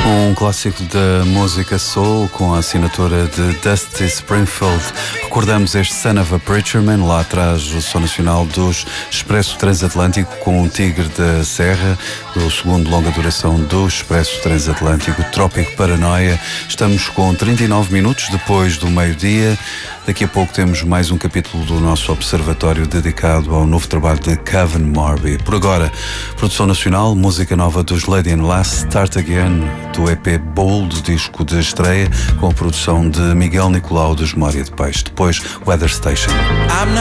Um clássico da música soul com a assinatura de Dusty Springfield. Recordamos este Son of a Preacher Man, lá atrás o som nacional dos Expresso Transatlântico com o Tigre da Serra, do segundo longa duração do Expresso Transatlântico, Trópico Paranoia. Estamos com 39 minutos depois do meio-dia. Daqui a pouco temos mais um capítulo do nosso observatório dedicado ao novo trabalho de Kevin Morby. Por agora, produção nacional, música nova dos Lady and Lass, Start Again, do EP Bold, disco de estreia, com a produção de Miguel Nicolau dos Memória de Peixe. Depois, Weather Station.